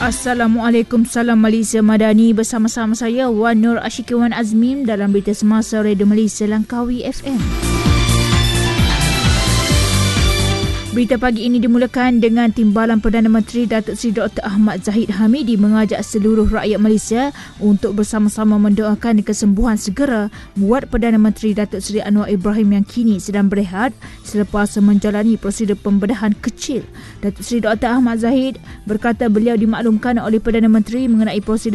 Assalamualaikum, salam Malaysia Madani. Bersama-sama saya Wan Nur Ashikiwan Azmim dalam berita semasa Radio Malaysia Langkawi FM. Berita pagi ini dimulakan dengan timbalan Perdana Menteri Datuk Seri Dr. Ahmad Zahid Hamidi mengajak seluruh rakyat Malaysia untuk bersama-sama mendoakan kesembuhan segera buat Perdana Menteri Datuk Seri Anwar Ibrahim yang kini sedang berehat selepas menjalani prosedur pembedahan kecil. Datuk Seri Dr. Ahmad Zahid berkata beliau dimaklumkan oleh Perdana Menteri mengenai prosedur